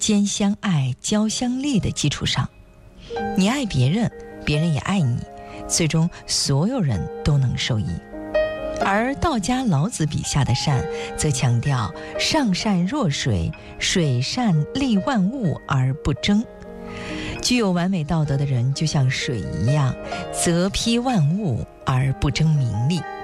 兼相爱、交相利的基础上。你爱别人，别人也爱你，最终所有人都能受益。而道家老子笔下的善，则强调上善若水，水善利万物而不争。具有完美道德的人，就像水一样，泽披万物而不争名利。